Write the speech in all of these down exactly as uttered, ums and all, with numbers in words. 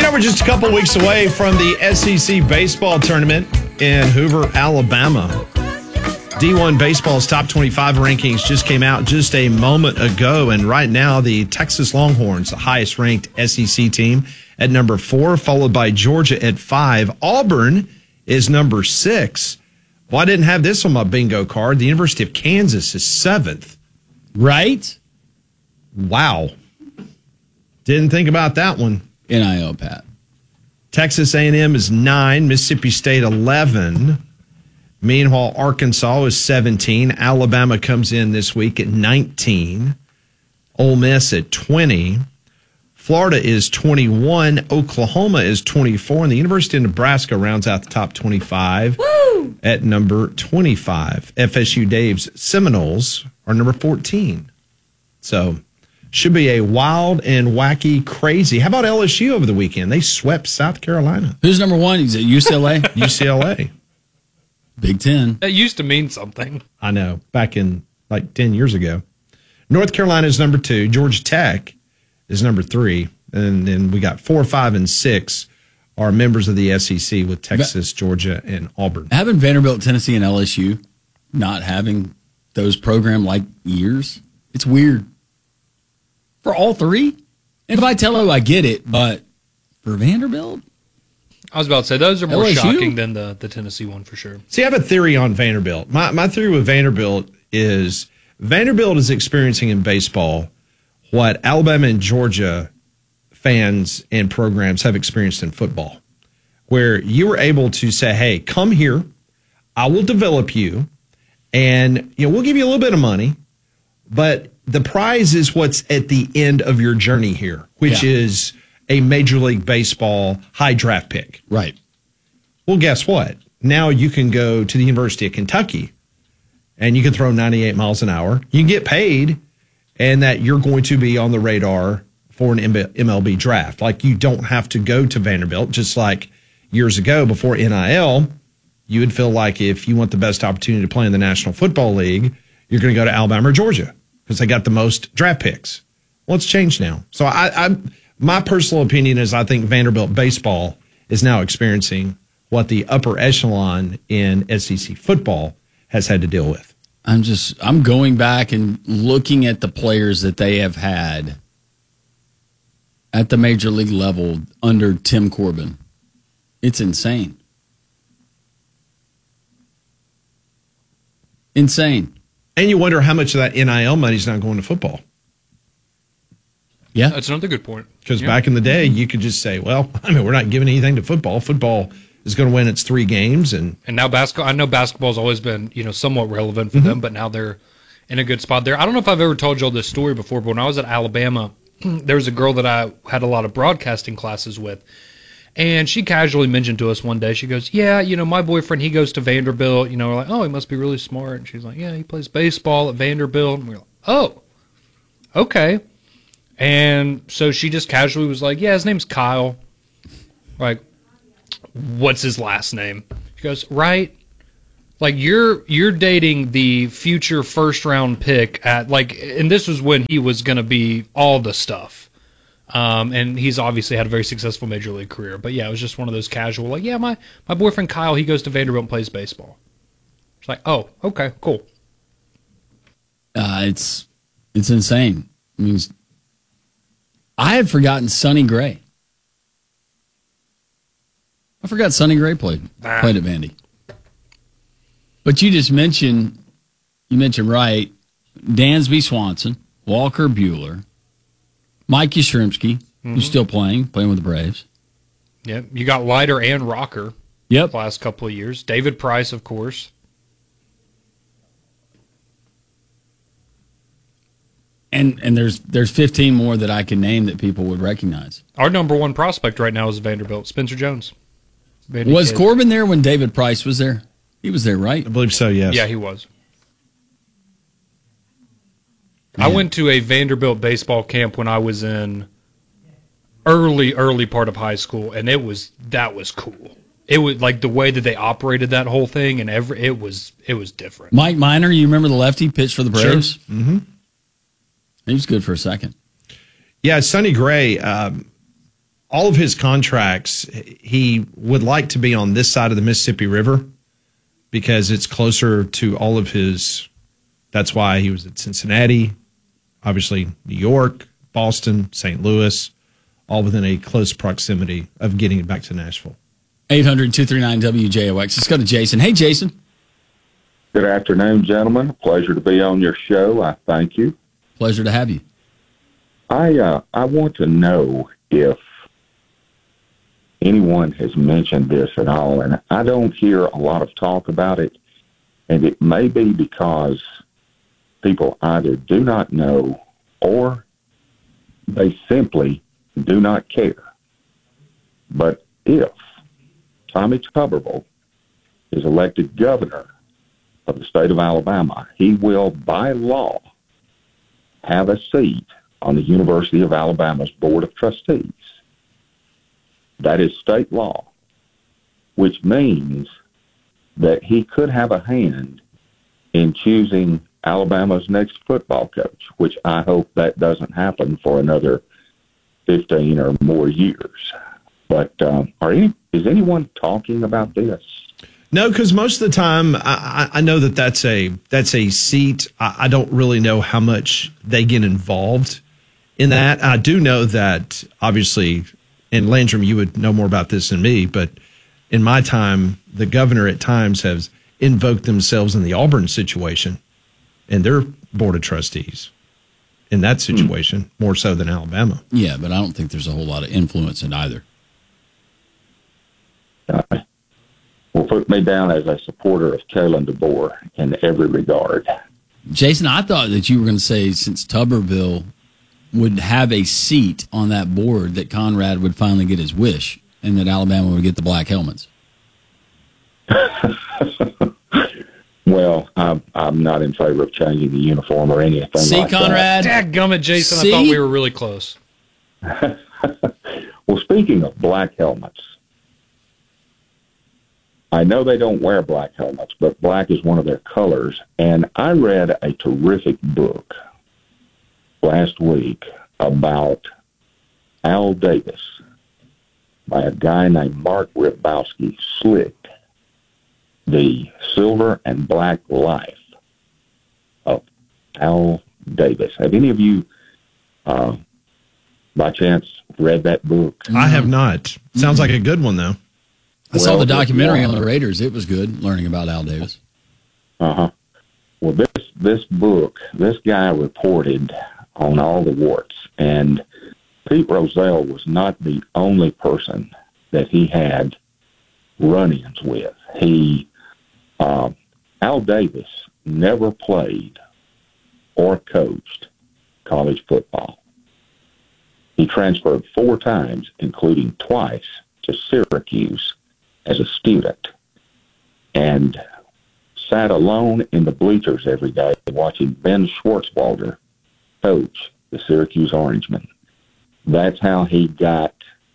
You know, we're just a couple weeks away from the S E C baseball tournament in Hoover, Alabama. D one Baseball's top twenty-five rankings just came out just a moment ago, and right now the Texas Longhorns, the highest ranked S E C team, at number four, followed by Georgia at five. Auburn is number six. Well, I didn't have this on my bingo card. The University of Kansas is seventh. Right? Wow. Didn't think about that one. N I L, Pat. Texas A and M is nine. Mississippi State, eleven. Meanwhile, Arkansas is seventeen. Alabama comes in this week at nineteen. Ole Miss at twenty. Florida is twenty-one. Oklahoma is twenty-four. And the University of Nebraska rounds out the top twenty-five Woo! At number twenty-five. F S U Dave's Seminoles are number fourteen. So, should be a wild and wacky, crazy. How about L S U over the weekend? They swept South Carolina. Who's number one? Is it U C L A? U C L A. Big Ten. That used to mean something. I know. Back in like ten years ago. North Carolina is number two. Georgia Tech is number three. And then we got four, five, and six are members of the S E C with Texas, Georgia, and Auburn. Having Vanderbilt, Tennessee, and L S U not having those program-like years, it's weird. For all three? And if I tell you, I get it, but for Vanderbilt? I was about to say, those are more L S U? shocking than the, the Tennessee one for sure. See, I have a theory on Vanderbilt. My, my theory with Vanderbilt is Vanderbilt is experiencing in baseball what Alabama and Georgia fans and programs have experienced in football, where you were able to say, hey, come here, I will develop you, and you know we'll give you a little bit of money, but the prize is what's at the end of your journey here, which Yeah. is a Major League Baseball high draft pick. Right. Well, guess what? Now you can go to the University of Kentucky and you can throw ninety-eight miles an hour. You can get paid, and that you're going to be on the radar for an M L B draft. Like, you don't have to go to Vanderbilt, just like years ago before N I L. You would feel like if you want the best opportunity to play in the National Football League, you're going to go to Alabama or Georgia because they got the most draft picks. Well, it's changed now. So I, I, my personal opinion is I think Vanderbilt baseball is now experiencing what the upper echelon in S E C football has had to deal with. I'm just, I'm going back and looking at the players that they have had at the major league level under Tim Corbin. It's insane. Insane. And you wonder how much of that N I L money is not going to football. Yeah. That's another good point. Because yeah. back in the day, you could just say, well, I mean, we're not giving anything to football. Football is going to win its three games. And And now basketball, I know basketball's always been, you know, somewhat relevant for Mm-hmm. them, but now they're in a good spot there. I don't know if I've ever told y'all this story before, but when I was at Alabama, there was a girl that I had a lot of broadcasting classes with. And she casually mentioned to us one day, she goes, yeah, you know, my boyfriend, he goes to Vanderbilt. You know, we're like, oh, he must be really smart. And she's like, yeah, he plays baseball at Vanderbilt. And we're like, oh, okay. And so she just casually was like, yeah, his name's Kyle. Like, what's his last name? She goes, right. Like, you're you're dating the future first round pick at, like, and this was when he was going to be all the stuff. Um, and he's obviously had a very successful major league career. But yeah, it was just one of those casual, like, yeah, my, my boyfriend Kyle, he goes to Vanderbilt and plays baseball. It's like, oh, okay, cool. Uh, it's it's insane. I mean, I had forgotten Sonny Gray. I forgot Sonny Gray played Ah. played at Vandy. But you just mentioned, you mentioned right, Dansby Swanson, Walker Buehler, Mike Yastrzemski, Mm-hmm. who's still playing, playing with the Braves. Yeah, you got Leiter and Rocker Yep. the last couple of years. David Price, of course. And and there's there's fifteen more that I can name that people would recognize. Our number one prospect right now is Vanderbilt, Spencer Jones. Vandy Was kid. Corbin there when David Price was there? He was there, right? I believe so, yes. Yeah, he was. I Man. went to a Vanderbilt baseball camp when I was in early, early part of high school, and it was that was cool. It was like the way that they operated that whole thing, and every it was it was different. Mike Minor, you remember the lefty pitched for the Braves? Sure. Mm-hmm. He was good for a second. Yeah, Sonny Gray, um, all of his contracts, he would like to be on this side of the Mississippi River because it's closer to all of his. That's why he was at Cincinnati, obviously New York, Boston, Saint Louis, all within a close proximity of getting back to Nashville. eight hundred, two three nine, W J O X. Let's go to Jason. Hey, Jason. Good afternoon, gentlemen. Pleasure to be on your show. I thank you. Pleasure to have you. I uh, I want to know if anyone has mentioned this at all, and I don't hear a lot of talk about it, and it may be because people either do not know or they simply do not care. But if Tommy Tuberville is elected governor of the state of Alabama, he will, by law, have a seat on the University of Alabama's Board of Trustees. That is state law, which means that he could have a hand in choosing Alabama's next football coach, which I hope that doesn't happen for another fifteen or more years. But um, are any, is anyone talking about this? No, because most of the time, I, I know that that's a that's a seat. I, I don't really know how much they get involved in that. I do know that, obviously, and Landrum, you would know more about this than me, but in my time, the governor at times has invoked themselves in the Auburn situation and their board of trustees in that situation, hmm. more so than Alabama. Yeah, but I don't think there's a whole lot of influence in either. Uh, will put me down as a supporter of Kalen DeBoer in every regard. Jason, I thought that you were going to say since Tuberville would have a seat on that board that Conrad would finally get his wish and that Alabama would get the black helmets. Well, I'm, I'm not in favor of changing the uniform or anything See, like Conrad? that. Dadgummit, Jason, See? I thought we were really close. Well, speaking of black helmets, I know they don't wear black helmets, but black is one of their colors. And I read a terrific book last week about Al Davis by a guy named Mark Ribowski, Slick, the Silver and Black Life of Al Davis. Have any of you, uh, by chance, read that book? I have not. Sounds like a good one, though. I saw Well, the documentary yeah. on the Raiders. It was good, learning about Al Davis. Uh-huh. Well, this this book, this guy reported on all the warts, and Pete Rozelle was not the only person that he had run-ins with. He, uh, Al Davis never played or coached college football. He transferred four times, including twice, to Syracuse as a student, and sat alone in the bleachers every day watching Ben Schwartzwalder coach the Syracuse Orangemen. That's how he got,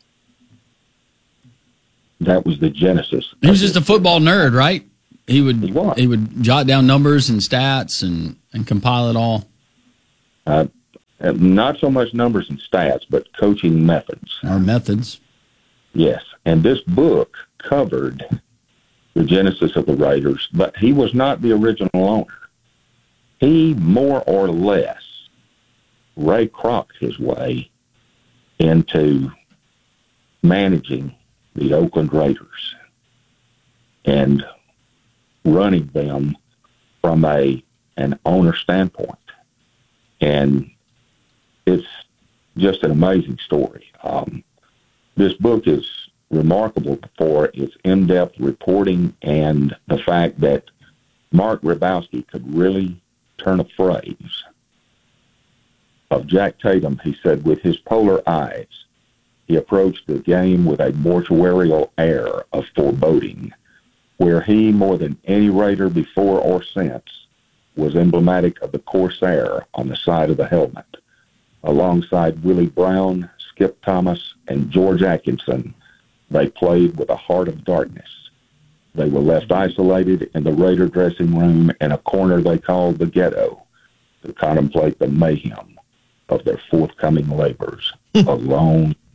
that was the genesis. He was just a football nerd, right? He would He was. he would jot down numbers and stats and, and compile it all. Uh, not so much numbers and stats, but coaching methods. Our methods. Yes, and this book covered the genesis of the Raiders, but he was not the original owner. He more or less Ray Kroc his way into managing the Oakland Raiders and running them from a an owner standpoint. And it's just an amazing story. Um, this book is remarkable for its in-depth reporting and the fact that Mark Ribowski could really turn a phrase of Jack Tatum. He said, with his polar eyes, he approached the game with a mortuarial air of foreboding, where he, more than any Raider before or since, was emblematic of the Corsair on the side of the helmet. Alongside Willie Brown, Skip Thomas, and George Atkinson, they played with a heart of darkness. They were left isolated in the Raider dressing room in a corner they called the ghetto to contemplate the mayhem of their forthcoming labors, alone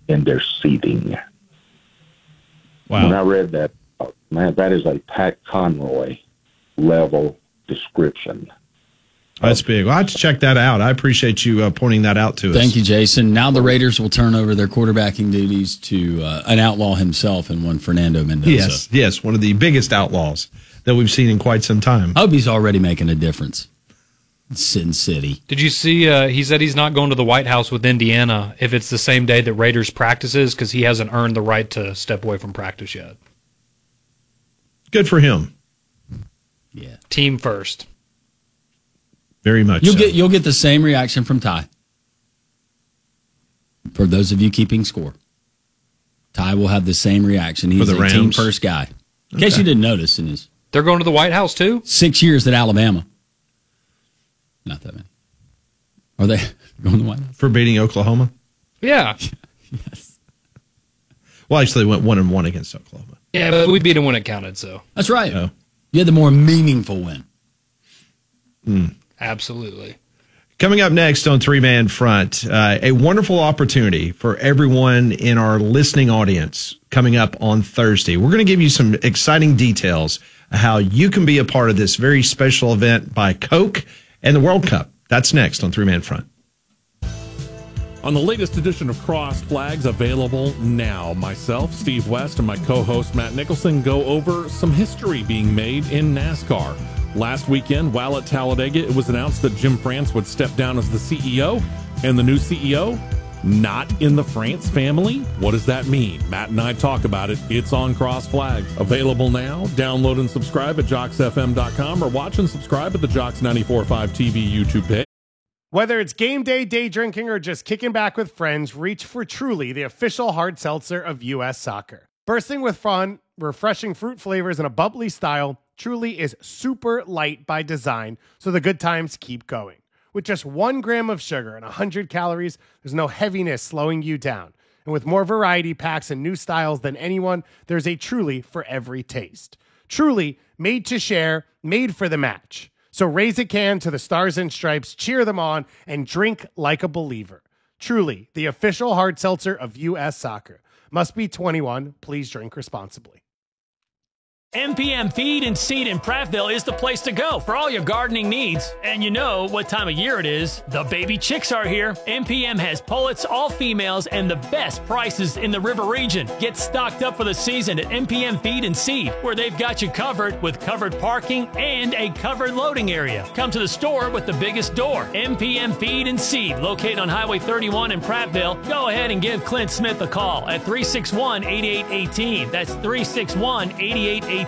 in their seating. Wow. When I read that, man, that is a Pat Conroy level description. That's big. Well, I have to check that out. I appreciate you uh, pointing that out to us. Thank you, Jason. Now the Raiders will turn over their quarterbacking duties to uh, an outlaw himself and one Fernando Mendoza. Yes, yes, one of the biggest outlaws that we've seen in quite some time. I hope he's already making a difference in Sin City. Did you see, uh, he said he's not going to the White House with Indiana if it's the same day that Raiders practices because he hasn't earned the right to step away from practice yet. Good for him. Yeah. Team first. Very much You'll so. get you'll get the same reaction from Ty. For those of you keeping score, Ty will have the same reaction. He's the a team Rams? first guy. In case Okay. you didn't notice in his They're going to the White House too? six years at Alabama. Not that many. Are they going to the White House? For beating Oklahoma? Yeah. Yes. Well, actually, they went one and one against Oklahoma. Yeah, but we beat him when it counted, so. That's right. Oh. You had the more meaningful win. Absolutely. Coming up next on Three Man Front, uh, a wonderful opportunity for everyone in our listening audience coming up on Thursday. We're going to give you some exciting details of how you can be a part of this very special event by Coke and the World Cup. That's next on Three Man Front. On the latest edition of Crossed Flags, available now, myself, Steve West, and my co-host Matt Nicholson go over some history being made in NASCAR. Last weekend, while at Talladega, it was announced that Jim France would step down as the C E O, and the new C E O, not in the France family. What does that mean? Matt and I talk about it. It's on Crossed Flags. Available now. Download and subscribe at jocks f m dot com or watch and subscribe at the Jocks ninety-four point five T V YouTube page. Whether it's game day, day drinking, or just kicking back with friends, reach for Truly, the official hard seltzer of U S Soccer. Bursting with fun, refreshing fruit flavors, and a bubbly style, Truly is super light by design, so the good times keep going. With just one gram of sugar and one hundred calories, there's no heaviness slowing you down. And with more variety packs and new styles than anyone, there's a Truly for every taste. Truly, made to share, made for the match. So raise a can to the Stars and Stripes, cheer them on, and drink like a believer. Truly, the official hard seltzer of U S Soccer. Must be twenty-one. Please drink responsibly. M P M Feed and Seed in Prattville is the place to go for all your gardening needs. And you know what time of year it is. The baby chicks are here. M P M has pullets, all females, and the best prices in the river region. Get stocked up for the season at M P M Feed and Seed, where they've got you covered with covered parking and a covered loading area. Come to the store with the biggest door. M P M Feed and Seed, located on Highway thirty-one in Prattville. Go ahead and give Clint Smith a call at three six one, eight eight one eight. That's three six one, eight eight one eight.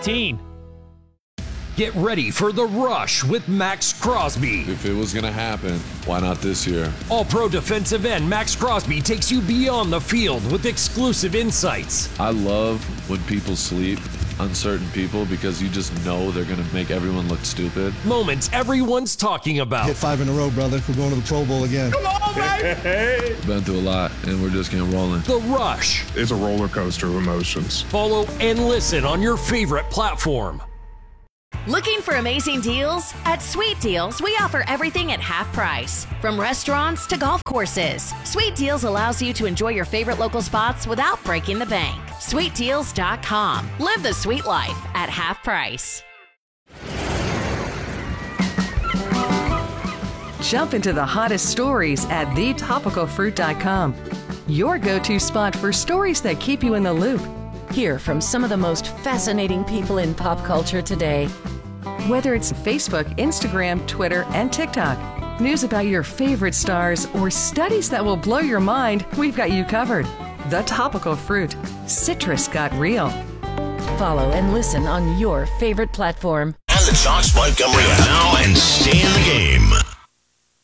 Get ready for The Rush with Max Crosby. If it was going to happen, why not this year? All-Pro defensive end Max Crosby takes you beyond the field with exclusive insights. I love when people sleep on certain people because you just know they're going to make everyone look stupid. Moments everyone's talking about. Hit five in a row, brother. We're going to the Pro Bowl again. Come on, baby! Been through a lot, and we're just getting rolling. The Rush. It's a roller coaster of emotions. Follow and listen on your favorite platform. Looking for amazing deals? At Sweet Deals, we offer everything at half price. From restaurants to golf courses, Sweet Deals allows you to enjoy your favorite local spots without breaking the bank. sweet deals dot com. Live the sweet life at half price. Jump into the hottest stories at the topical fruit dot com. Your go-to spot for stories that keep you in the loop. Hear from some of the most fascinating people in pop culture today. Whether it's Facebook, Instagram, Twitter, and TikTok, news about your favorite stars, or studies that will blow your mind, we've got you covered. The Topical Fruit. Citrus got real. Follow and listen on your favorite platform. And the Jocks Montgomery app. Now and stay in the game.